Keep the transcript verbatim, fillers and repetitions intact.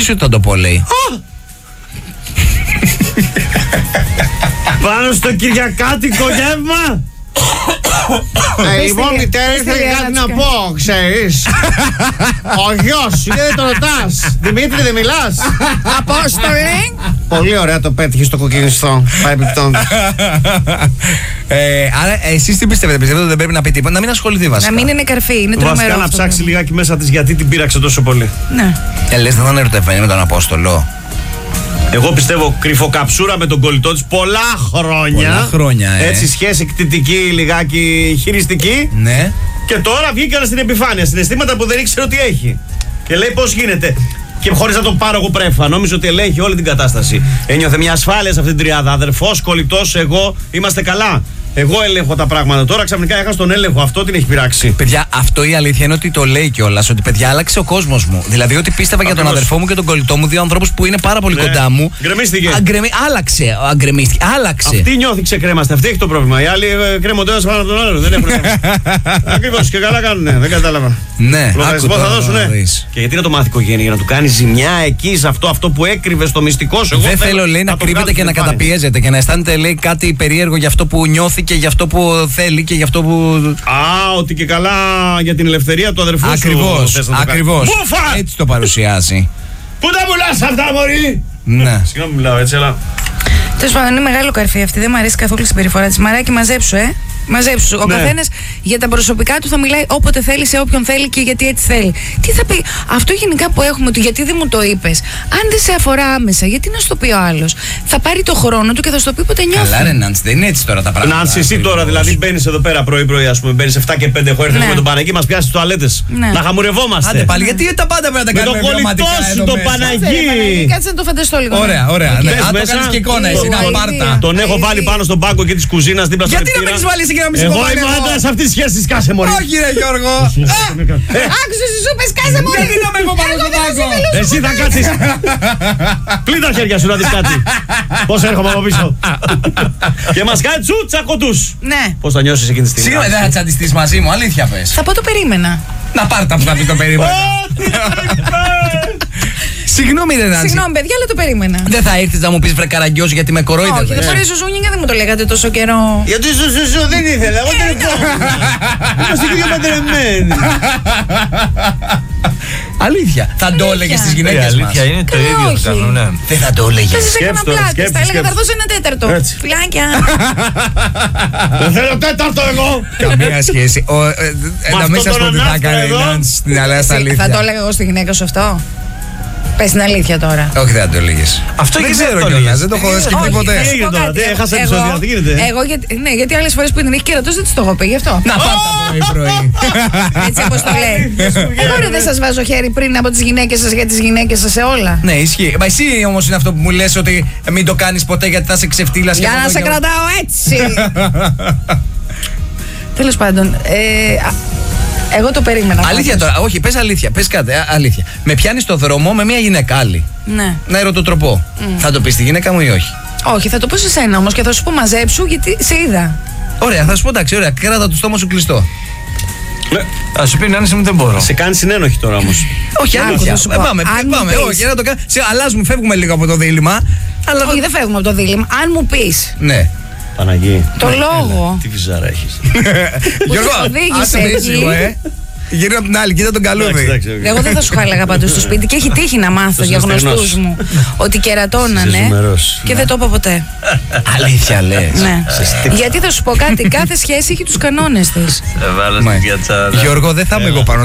ζήσει ότι θα το πω, λέει. Πάνω στο κυριακάτικο γεύμα. Λοιπόν, μητέρα, ήθελα κάτι να πω, ξέρεις. Ο γιος, δεν το ρωτάς. Δημήτρη, δεν μιλάς? Απόστολη. Πολύ ωραία το πέτυχες στο κοκκινιστό. Παρεπιπτόντως. Άρα, εσείς τι πιστεύετε? Πιστεύετε ότι δεν πρέπει να πει τίποτα? Να μην ασχοληθεί βασικά. Να μην είναι καρφί, είναι τρομερό. Βασικά να ψάξει λιγάκι μέσα της γιατί την πείραξε τόσο πολύ. Ναι. Ε, λες, δεν θα είναι ερωτευμένη με τον Απόστολο? Εγώ πιστεύω κρυφοκαψούρα με τον κολλητό της πολλά χρόνια. Πολλά χρόνια, ε. Έτσι, σχέση κτητική, λιγάκι χειριστική. Ναι. Και τώρα βγήκαν στην επιφάνεια συναισθήματα που δεν ήξερε ότι έχει. Και λέει πώς γίνεται. Και χωρίς να τον πάρω εγώ πρέφα, νόμιζε ότι ελέγχει όλη την κατάσταση. Ένιωθε μια ασφάλεια σε αυτή την τριάδα. Αδερφός, κολλητός, εγώ, είμαστε καλά. Εγώ ελέγχω τα πράγματα. Τώρα ξαφνικά έχασα τον έλεγχο. Αυτό την έχει πειράξει. Παιδιά, αυτό η αλήθεια είναι ότι το λέει κιόλας. Ότι παιδιά, άλλαξε ο κόσμος μου. Δηλαδή, ότι πίστευα για τον αδερφό μου και τον κολλητό μου, δύο ανθρώπους που είναι πάρα πολύ Ναι. κοντά μου. Γκρεμίστηκε. Αγκρεμι... Άλλαξε. Αγκρεμίστηκε. Άλλαξε. Αυτή νιώθει ξεκρέμαστε. Αυτή έχει το πρόβλημα. Οι άλλοι ε, κρέμονται ένας πάνω από τον άλλο. Δεν έχουν. Ακριβώς και καλά κάνουνε. Δεν κατάλαβα. Ναι, Λογαριασμό θα δώσουνε. Και γιατί να το μάθει η οικογένεια, για να του κάνει ζημιά εκεί σε αυτό, αυτό που έκρυβε στο μυστικό σου. Δεν θέλω, λέει, να κρύβεται και να καταπιέζεται και να αισθάνεται, λέει, κάτι περίεργο για αυτό που νιώθει και για αυτό που θέλει και για αυτό που. Α, ότι και καλά για την ελευθερία του αδερφού σου. Ακριβώς. Ακριβώς. Έτσι το παρουσιάζει. Πού τα πουλάς αυτά, μωρή! Ναι. Συγγνώμη, μιλάω έτσι, αλλά. Τέλος πάντων, είναι μεγάλο καρφί αυτή. Δεν μου αρέσει καθόλου η συμπεριφορά της. Μαράκι, μαζέψου, ε. Μαζέψου. Ο Ναι. καθένας για τα προσωπικά του θα μιλάει όποτε θέλει, σε όποιον θέλει και γιατί έτσι θέλει. Τι θα πει, αυτό γενικά που έχουμε του, γιατί δεν μου το είπες. Αν δεν σε αφορά άμεσα, γιατί να σου το πει ο άλλος. Θα πάρει το χρόνο του και θα σου το πει όποτε νιώθει. Καλά, ρε Νάντσι, δεν είναι έτσι τώρα τα πράγματα. Νάντσι, εσύ τώρα δηλαδή μπαίνεις εδώ πέρα πρωί-πρωί, ας πούμε, μπαίνεις επτά και πέντε. Έχω έρθει Ναι. με τον Παναγί, μας πιάσει τις τουαλέτες. Ναι. Να χαμουρευόμαστε. Άντε πάλι, γιατί τα πάντα πρέπει να τα Με κάνουμε τον κολλητό βιωματικά σου, εδώ τον μέσα. Παναγί. Κάτσε να το φανταστώ λίγο. Ωραία, ωραία. Ναι. Μπες Αν το μέσα. κάνεις και εικόνα, εσύ να Τον- πάρτα. Τον έχω Αίδη. βάλει πάνω στον πάγκο εκεί της κουζίνας δίπλα στο Γιατί να με ρεκτήρα. έχεις βάλει εσύ και να μην Εγώ σηκωθώ είμαι εγώ? άντρας αυτής της σχέσης, κάσε μωρή. Όχι, ρε Γιώργο. Άκουσες τι σου πες, κάσε μου. Γιατί να με έχω πάνω στο πάγκο? Εσύ θα κάτσεις. Πλύνει τα χέρια σου να δεις κάτι. Πώς έρχομαι από πίσω. Και μας κάνει τσούτσα κοντούς. Ναι. Πώς θα νιώσεις εκείνη τη στιγμή? Σίγουρα δεν θα τσαντιστείς μαζί μου, αλήθεια πες. Θα πω το περίμενα. Να πάρτα που θα πει το περίμενα. Συγγνώμη, ρε Νάντσι. Συγγνώμη, παιδιά, αλλά το περίμενα. Δεν θα έρθεις να μου πεις βρε καραγκιόζη γιατί με Όχι, κορόιδευες? τώρα ίσως ζούνιγκα δεν μου το λέγατε τόσο καιρό. Γιατί σου σου σου δεν ήθελα, εγώ δεν ήθελα. Είμαστε και δύο παντρεμένοι. Αλήθεια. Θα το έλεγες στις Η γυναίκες μας? αλήθεια είναι το Καλά, ίδιο όχι. το κάνουν, ναι. Δεν θα το Θα έλεγες. σας έκανα Σκέψτε το, πλάτες, σκέψτε, θα έλεγα θα σκέψτε. έρθω σε ένα τέταρτο. Έτσι. Φιλάκια. Δεν θέλω τέταρτο εγώ. Καμία σχέση. Ο, ε, ε, Να μην αυτόν σας πω τον τι θα ανάφτα κάνει η εδώ. Νάντσι στην αλήθεια στα Θα το αλήθεια. έλεγα εγώ στη γυναίκα σου αυτό. Πες την αλήθεια τώρα. Όχι, δεν θα το έλεγες. Αυτό δεν και ξέρω δεν το κιόλας, έλεγες. δεν το έχω σκεφτεί Όχι, ποτέ. θα σου έγινε πω τώρα, κάτι. τι, έχασα Εγώ- επεισόδια, τι γίνεται? Εγώ, γιατί, ναι, γιατί άλλες φορές που την έχει κερατώσει δεν της το έχω πει, γι' αυτό. Να πάρτα πρωί-πρωί. Έτσι όπως το λέει. Εγώ ρε, δεν σας βάζω χέρι πριν από τις γυναίκες σας για τις γυναίκες σας σε όλα. Ναι, ισχύει. Μα εσύ όμως είναι αυτό που μου λες ότι μην το κάνεις ποτέ γιατί θα σε ξεφτύλας και Για από να εδώ σε και- κρατάω έτσι. Τέλος πάντων, ε, α, εγώ το περίμενα. Αλήθεια πάντως. τώρα, όχι, πες αλήθεια, πες κάτι, α, αλήθεια. Με πιάνεις στο δρόμο με μια γυναίκα άλλη. Ναι. Να ερωτοτροπώ. Θα το πεις στη γυναίκα μου ή όχι? Όχι, θα το πω σε σένα όμως και θα σου πω μαζέψου γιατί σε είδα. Ωραία, θα σου πω εντάξει, ωραία, κράτα το στόμα σου κλειστό. Α σου πει Νάνση μου δεν μπορώ. Σε κάνει συνένοχη τώρα όμως. Όχι, Άκου, αλήθεια. θα σου Ε, πω. Πάμε, Αν πάμε. μου πεις- Όχι, να το κάνω. Σε- Αλλάζουμε, φεύγουμε λίγο από το δίλημμα. Αλλά Όχι, δεν φεύγουμε από το δίλημμα. Αν μου πεις ναι. Παναγί. το λόγο Τι βυζάρα έχεις. Γιώργο, σε οδήγησε άσε με εκεί. ήσυχο, ε. Γύρω από την άλλη, κοίτα τον Εντάξει, καλούδι. εντάξει, οκ. Εγώ δεν θα σου χάλαγα πάντως στο σπίτι και έχει τύχει να μάθω για στεγνός. γνωστούς μου ότι Σε κερατώνανε ζουμερός. και δεν το είπα ποτέ. Αλήθεια λες. Ναι. Γιατί θα σου πω κάτι, κάθε σχέση έχει τους κανόνες της. Θα βάλω Μα- στην πιατσάδα. Γιώργο, δεν θα είμαι εγώ πάνω